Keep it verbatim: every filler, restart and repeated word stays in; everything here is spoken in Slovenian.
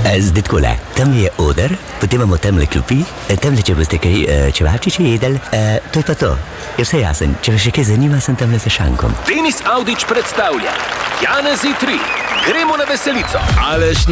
Zdaj takole, tam je oder, potem imamo tamle klopi, tamle, če boste kaj čevapčiče jedli, to je pa to. Je vse jasen, če vas še kaj zanima, sem tamle za šankom. Denis Avdić predstavlja Janezi tri. Gremo na veselico. Alež